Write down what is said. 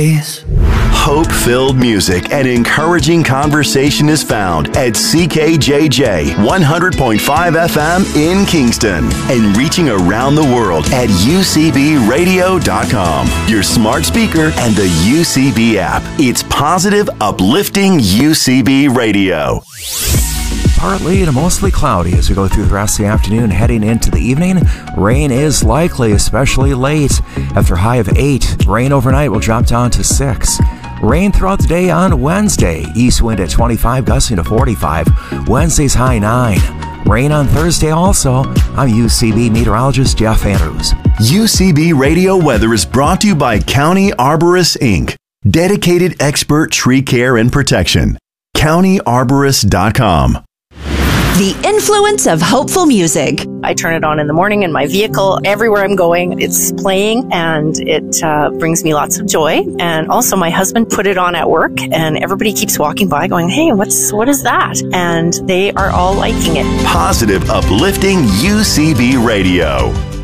Hope-filled music and encouraging conversation is found at CKJJ 100.5 FM in Kingston and reaching around the world at UCBradio.com, your smart speaker and the UCB app. It's positive, uplifting UCB Radio. Partly to mostly cloudy as we go through the rest of the afternoon, heading into the evening. Rain is likely, especially late. After a high of 8, rain overnight will drop down to 6. Rain throughout the day on Wednesday. East wind at 25, gusting to 45. Wednesday's high 9. Rain on Thursday also. I'm UCB meteorologist Jeff Andrews. UCB Radio Weather is brought to you by County Arborists, Inc., dedicated expert tree care and protection. CountyArborist.com. The influence of hopeful music. I turn it on in the morning in my vehicle. Everywhere I'm going, it's playing, and it brings me lots of joy. And also, my husband put it on at work, and everybody keeps walking by going, hey, what is that? And they are all liking it. Positive, uplifting UCB Radio.